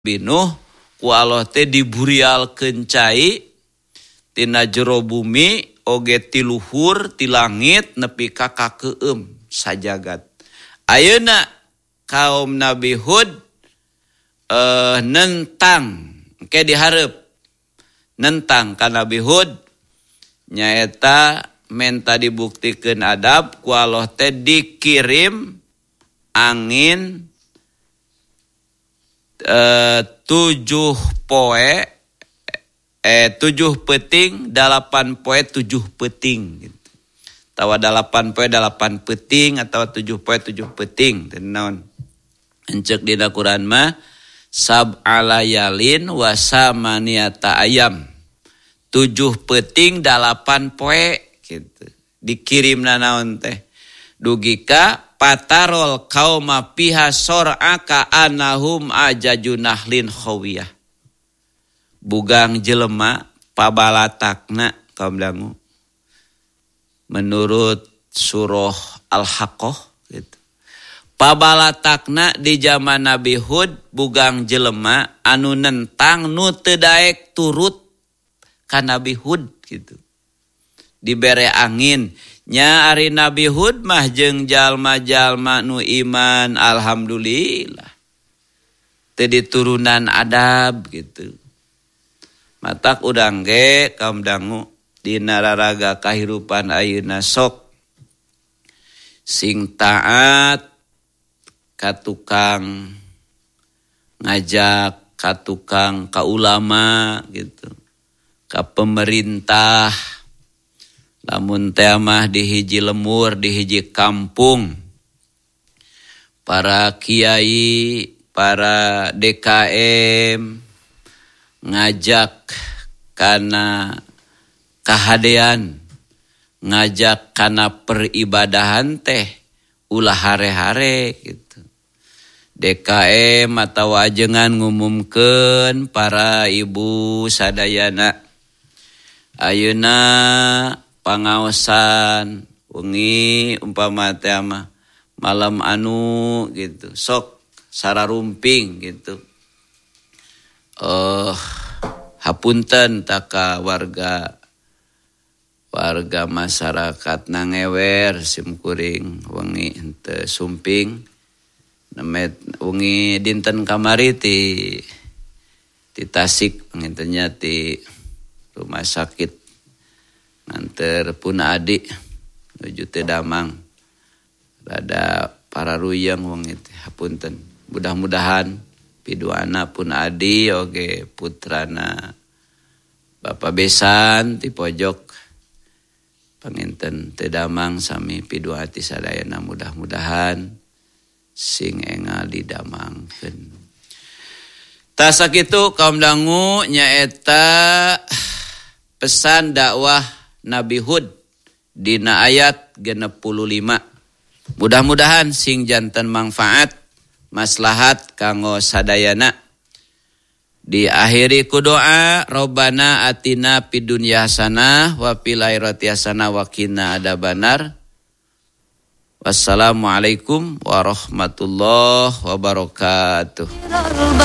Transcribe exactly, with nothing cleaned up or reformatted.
binuh ku Allah teh diburialkeun cai tina jero bumi oge ti luhur ti langit nepi ka kakeueum sajagat. Ayeuna kaum Nabi Hud eh, nentang ke dihareup nentang ka Nabi Hud nyaeta menta dibuktikeun adab ku Allah teh dikirim angin Uh, tujuh poe eh tujuh peting delapan poe tujuh peting gitu. Tawa delapan poe delapan peting atau tujuh poe tujuh peting tenaon encek dina Quran mah sab'alayalin wa samaniyata ayam tujuh peting delapan poe gitu dikirimna naon teh dugika patarol kauma piha sor'aka anahum ajajunahlin khawiyah. Bugang jelema pabalatakna kaum dangu. Menurut surah Al-Haqqah gitu. Pabalatakna di zaman Nabi Hud bugang jelema anu nentang nu teu daek turut ka Nabi Hud gitu. Dibere angin nya ari Nabi Hud mah jeung jalma-jalma nu iman alhamdulillah. Teu diturunan adab gitu. Matak udang ge kaum dangu dina raraga kahirupan ayeuna sok sing taat ka tukang ngajak ka tukang ka ulama gitu. Ka pemerintah lamun teh mah di hiji lemur, di hiji kampung, para kiai, para D K M ngajak kana kahadean, ngajak kana peribadahan teh ulah hare-hare gitu. D K M atau ajengan ngumumkeun para ibu sadayana ayeuna pangaosan wengi umpama teh mah malam anu gitu sok sararumping gitu eh uh, hapunten taka warga warga masyarakat nangewer simkuring wengi henteu sumping nemet wengi dinten kamari ti ti Tasik pengintennya ti rumah sakit nganter puna adik menuju teh Damang rada pararuyang wong itu hapunten mudah-mudahan piduana puna adi oge putrana Bapak besan ti pojok panginten teh Damang sami piduati sadayana mudah-mudahan sing engal didamangkeun. Ta sakitu kaum dangu nyaeta pesan dakwah Nabi Hud dina ayat genep puluh lima. Mudah-mudahan sing janten manfaat maslahat kanggo sadayana. Diakhiri ku doa Rabbana atina fid dunya hasanah wa fil akhirati hasanah wa qina adzabannar. Wassalamualaikum warahmatullahi wabarakatuh.